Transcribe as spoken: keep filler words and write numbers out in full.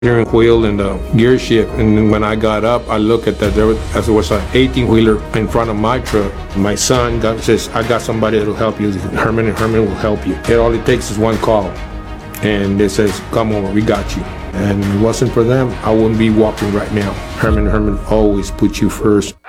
steering wheel and the gear shift. And then when I got up, I looked at that. There was, as there was an eighteen wheeler in front of my truck. My son got, says, "I got somebody that'll help you. Herman and Herman will help you. It all it takes is one call." And it says, "Come over, we got you." And if it wasn't for them, I wouldn't be walking right now. Herman and Herman always put you first.